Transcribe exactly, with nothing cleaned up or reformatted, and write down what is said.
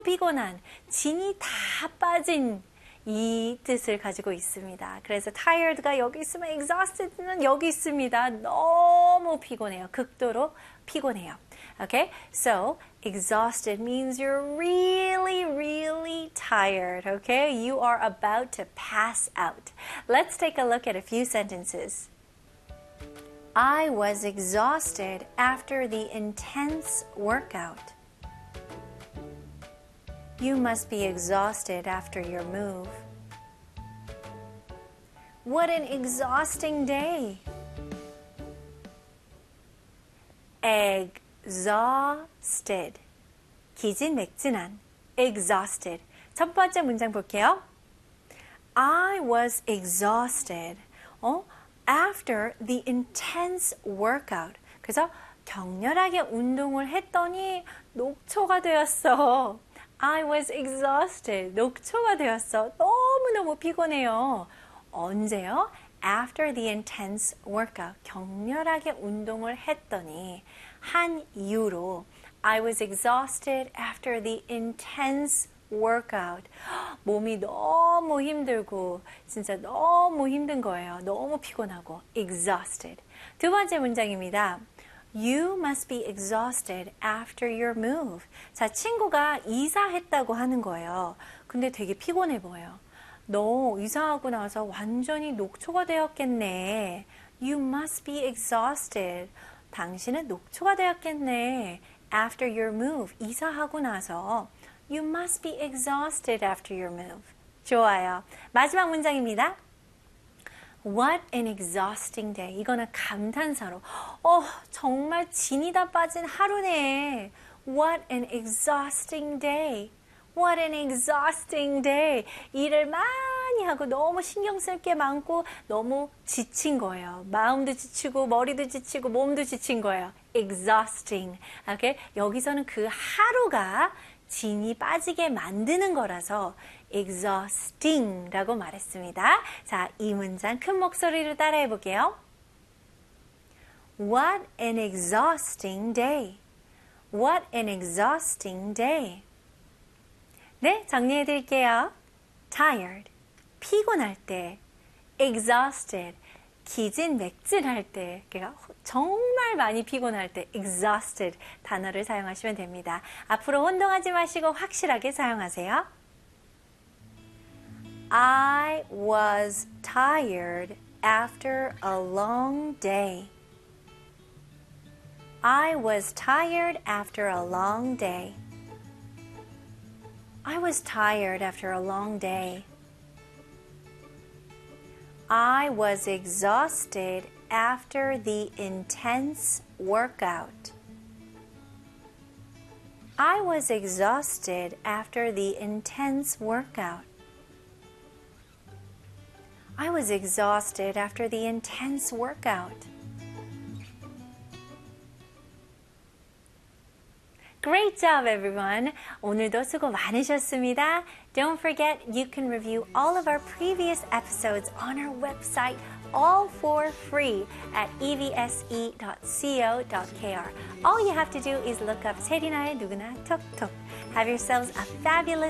피곤한, 진이 다 빠진 이 뜻을 가지고 있습니다. 그래서 tired가 여기 있으면 exhausted는 여기 있습니다. 너무 피곤해요. 극도로 피곤해요. Okay, so exhausted means you're really, really tired. Okay, you are about to pass out. Let's take a look at a few sentences. I was exhausted after the intense workout. You must be exhausted after your move. What an exhausting day. Exhausted. 기진맥진한. Exhausted. 첫 번째 문장 볼게요. I was exhausted. 어? After the intense workout. 그래서 격렬하게 운동을 했더니 녹초가 되었어. I was exhausted. 녹초가 되었어. 너무너무 피곤해요. 언제요? After the intense workout. 격렬하게 운동을 했더니 한 이유로 I was exhausted after the intense workout. 몸이 너무 힘들고 진짜 너무 힘든 거예요. 너무 피곤하고 exhausted. 두 번째 문장입니다. You must be exhausted after your move. 자, 친구가 이사했다고 하는 거예요. 근데 되게 피곤해 보여요. 너 이사하고 나서 완전히 녹초가 되었겠네. You must be exhausted. 당신은 녹초가 되었겠네. After your move. 이사하고 나서 You must be exhausted after your move. 좋아요. 마지막 문장입니다. What an exhausting day. 이거는 감탄사로. 어, 정말 진이 다 빠진 하루네. What an exhausting day. What an exhausting day. 일을 많이 하고 너무 신경 쓸 게 많고 너무 지친 거예요. 마음도 지치고 머리도 지치고 몸도 지친 거예요. Exhausting. Okay? 여기서는 그 하루가 진이 빠지게 만드는 거라서 exhausting라고 말했습니다. 자, 이 문장 큰 목소리로 따라해 볼게요. What an exhausting day. What an exhausting day. 네, 정리해 드릴게요. tired, 피곤할 때. exhausted, 기진맥진할 때. 그러니까 정말 많이 피곤할 때 exhausted 단어를 사용하시면 됩니다. 앞으로 혼동하지 마시고 확실하게 사용하세요. I was tired after a long day. I was tired after a long day. I was tired after a long day. I was exhausted after the intense workout. I was exhausted after the intense workout. I was exhausted after the intense workout. Great job, everyone. 오늘도 수고 많으셨습니다. Don't forget, you can review all of our previous episodes on our website, all for free at e v s e dot co dot k r. All you have to do is look up 세리나의 누구나 톡톡. Have yourselves a fabulous